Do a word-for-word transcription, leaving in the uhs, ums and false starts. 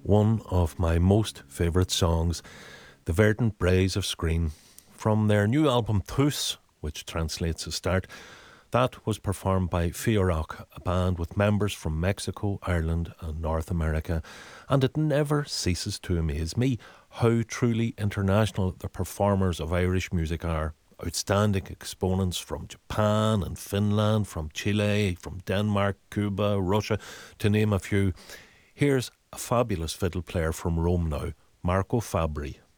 one of my most favourite songs, The Verdant Braes of Skryne, from their new album Thus, which translates as Start. That was performed by Fiorach, a band with members from Mexico, Ireland and North America, and it never ceases to amaze me how truly international the performers of Irish music are. Outstanding exponents from Japan and Finland, from Chile, from Denmark, Cuba, Russia, to name a few. Here's a fabulous fiddle player from Rome now, Marco Fabbri.